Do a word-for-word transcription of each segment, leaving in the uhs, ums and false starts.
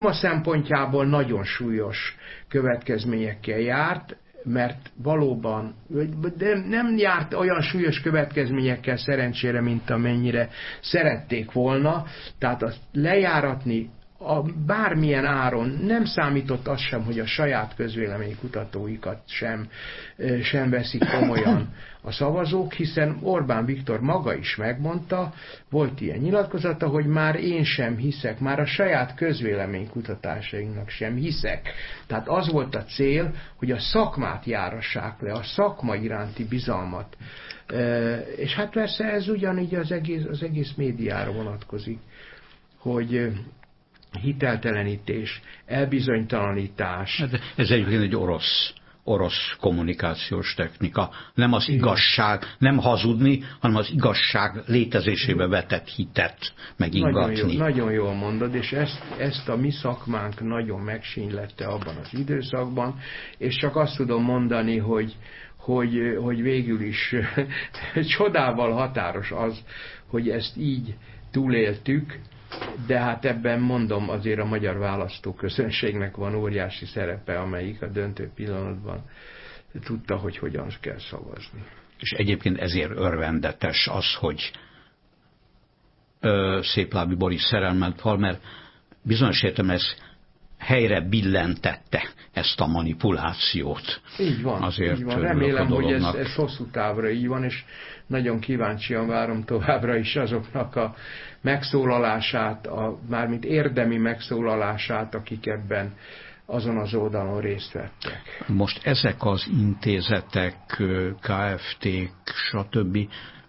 A szempontjából nagyon súlyos következményekkel járt, mert valóban de nem járt olyan súlyos következményekkel szerencsére, mint amennyire szerették volna. Tehát azt lejáratni a bármilyen áron nem számított az sem, hogy a saját közvéleménykutatóikat sem, sem veszik komolyan a szavazók, hiszen Orbán Viktor maga is megmondta, volt ilyen nyilatkozata, hogy már én sem hiszek, már a saját közvéleménykutatásainknak sem hiszek. Tehát az volt a cél, hogy a szakmát járassák le, a szakma iránti bizalmat. És hát persze ez ugyanígy az egész, az egész médiára vonatkozik, hogy hiteltelenítés, elbizonytalanítás. Ez egyébként egy orosz, orosz kommunikációs technika. Nem az igazság, nem hazudni, hanem az igazság létezésébe vetett hitet megingatni. Nagyon, jó, nagyon jól mondod, és ezt, ezt a mi szakmánk nagyon megsínylette abban az időszakban, és csak azt tudom mondani, hogy, hogy, hogy végül is csodával határos az, hogy ezt így túléltük, de hát ebben mondom, azért a magyar választóközönségnek van óriási szerepe, amelyik a döntő pillanatban tudta, hogy hogyan kell szavazni. És egyébként ezért örvendetes az, hogy ö, Széplábi Boris szerelmet val, mert bizonyos értem ez helyre billentette ezt a manipulációt. Így van, azért így van. Remélem, hogy ez, ez hosszú távra így van, és nagyon kíváncsian várom továbbra is azoknak a megszólalását, a, mármint érdemi megszólalását, akik ebben azon az oldalon részt vettek. Most ezek az intézetek, ká ef té-k, stb.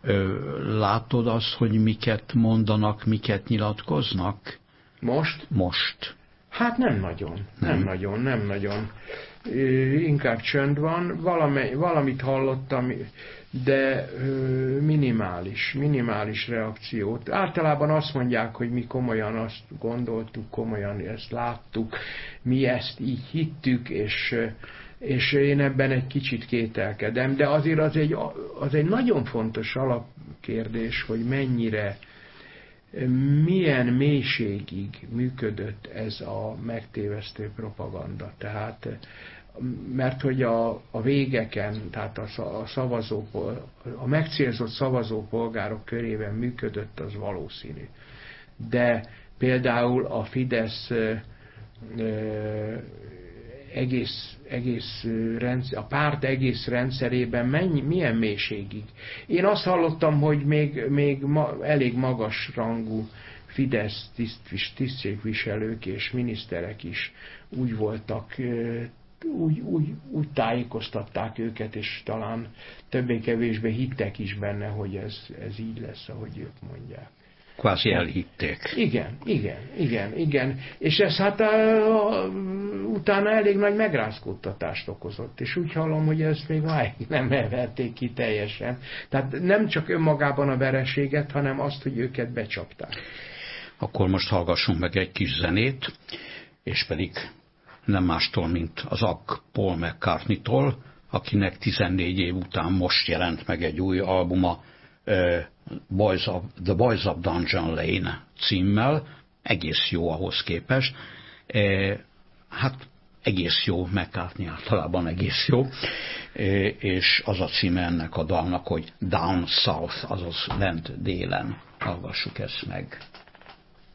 Látod azt, hogy miket mondanak, miket nyilatkoznak? Most? Most. Hát nem nagyon, nem, nem nagyon, nem nagyon. Inkább csönd van, valami, valamit hallottam, de minimális, minimális reakciót. Általában azt mondják, hogy mi komolyan azt gondoltuk, komolyan ezt láttuk, mi ezt így hittük, és, és én ebben egy kicsit kételkedem, de azért az egy, az egy nagyon fontos alapkérdés, hogy mennyire, milyen mélységig működött ez a megtévesztő propaganda. Tehát, mert hogy a, a végeken, tehát a, a, szavazó, a megcélzott szavazópolgárok körében működött, az valószínű. De például a Fidesz ö, ö, egész, egész rendszer, a párt egész rendszerében mennyi, milyen mélységig. Én azt hallottam, hogy még, még ma, elég magas rangú Fidesz tiszt, tisztségviselők és miniszterek is úgy voltak, úgy, úgy, úgy tájékoztatták őket, és talán többé-kevésbé hittek is benne, hogy ez, ez így lesz, ahogy ők mondják. Kvázi elhitték. Igen, igen, igen, igen. És ez hát a, a, utána elég nagy megrázkódtatást okozott. És úgy hallom, hogy ezt még máig nem elverték ki teljesen. Tehát nem csak önmagában a vereséget, hanem azt, hogy őket becsapták. Akkor most hallgassunk meg egy kis zenét, és pedig nem mástól, mint az Ak Paul McCartney-tól, akinek tizennégy év után most jelent meg egy új albuma, Boys of, The Boys of Dungeon Lane címmel, egész jó ahhoz képest. Hát egész jó, McCartney általában egész jó, és az a címe ennek a dalnak, hogy Down South, azaz lent délen. Hallgassuk ezt meg.